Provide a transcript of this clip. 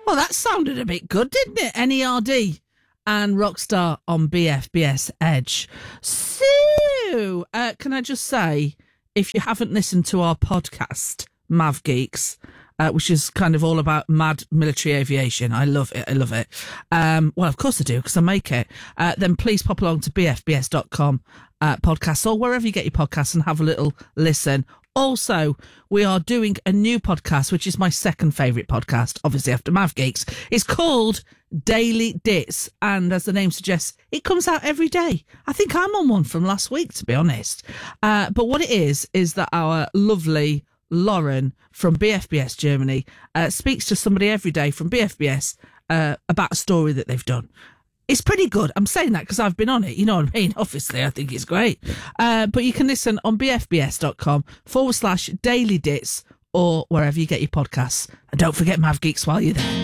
Well, that sounded a bit good, didn't it? NERD and Rockstar on BFBS Edge. So, can I just say, if you haven't listened to our podcast, Mav Geeks, which is kind of all about mad military aviation. I love it. Well, of course I do, because I make it. Then please pop along to bfbs.com podcasts or wherever you get your podcasts and have a little listen. Also, we are doing a new podcast, which is my second favourite podcast, obviously after Mav Geeks. It's called Daily Dits, and as the name suggests, it comes out every day. I think I'm on one from last week, to be honest. But what it is that our lovely Lauren from BFBS Germany speaks to somebody every day from BFBS about a story that they've done. It's pretty good. I'm saying that because I've been on it. You know what I mean? Obviously, I think it's great. But you can listen on bfbs.com/daily dits or wherever you get your podcasts. And don't forget Mav Geeks while you're there.